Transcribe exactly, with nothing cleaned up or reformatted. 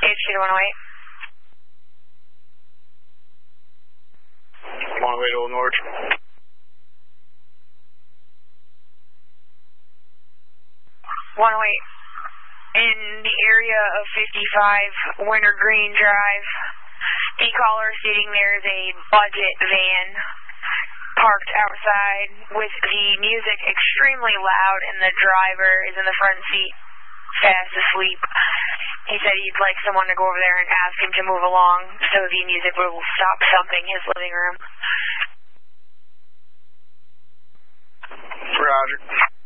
H two to one oh eight. one oh eight Old Norwich. one oh eight. In the area of fifty-five Winter Green Drive, e-caller stating there's a budget van parked outside with the music extremely loud and the driver is in the front seat fast asleep. He said he'd like someone to go over there and ask him to move along so the music will stop thumping his living room. Roger.